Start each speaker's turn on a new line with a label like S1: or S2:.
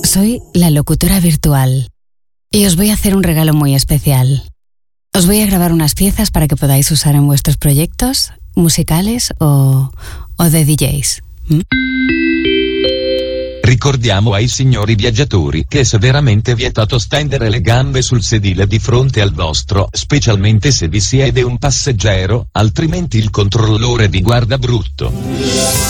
S1: Soy la locutora virtual y os voy a hacer un regalo muy especial. Os voy a grabar unas piezas para que podáis usar en vuestros proyectos musicales o de DJs.
S2: Ricordiamo ai signori viaggiatori che è severamente vietato stendere le gambe sul sedile di fronte al vostro, specialmente se vi siede un passeggero, altrimenti il controllore vi guarda brutto.